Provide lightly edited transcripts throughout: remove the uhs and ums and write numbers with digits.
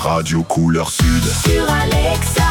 Radio Couleur Sud. Sur Alexa.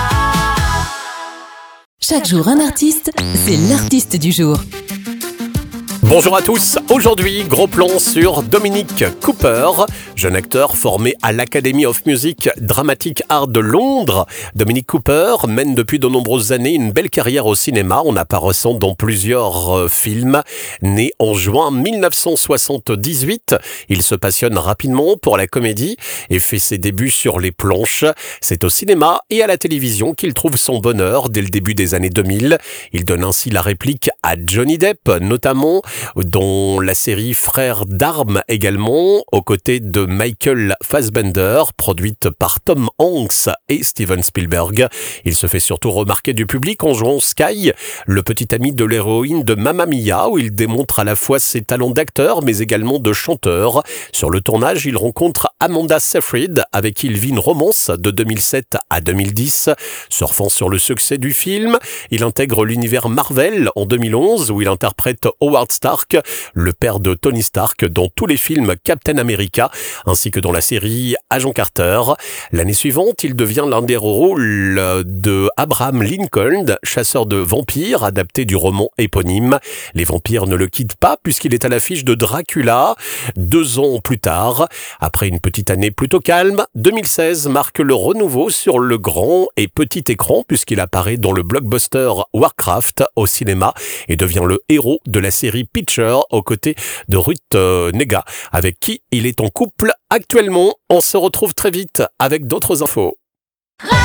Chaque jour un artiste, c'est l'artiste du jour. Bonjour à tous, aujourd'hui gros plan sur Dominic Cooper, jeune acteur formé à l'Academy of Music Dramatic Art de Londres. Dominic Cooper mène depuis de nombreuses années une belle carrière au cinéma en apparaissant dans plusieurs films. Né en juin 1978, il se passionne rapidement pour la comédie et fait ses débuts sur les planches. C'est au cinéma et à la télévision qu'il trouve son bonheur dès le début des années 2000. Il donne ainsi la réplique à Johnny Depp, notamment dans la série Frères d'armes également, aux côtés de Michael Fassbender, produite par Tom Hanks et Steven Spielberg. Il se fait surtout remarquer du public en jouant Sky, le petit ami de l'héroïne de Mamma Mia, où il démontre à la fois ses talents d'acteur mais également de chanteur. Sur le tournage, il rencontre Amanda Seyfried, avec qui il vit une romance de 2007 à 2010. Surfant sur le succès du film, il intègre l'univers Marvel en 2011, où il interprète Howard Stark, le père de Tony Stark, dans tous les films Captain America, ainsi que dans la série Agent Carter. L'année suivante, il devient l'un des rôles de Abraham Lincoln, chasseur de vampires, adapté du roman éponyme. Les vampires ne le quittent pas, puisqu'il est à l'affiche de Dracula 2 ans plus tard. Après une petite année plutôt calme, 2016 marque le renouveau sur le grand et petit écran, puisqu'il apparaît dans le blockbuster Warcraft au cinéma et devient le héros de la série Pitcher aux côtés de Ruth Negga, avec qui il est en couple actuellement. On se retrouve très vite avec d'autres infos.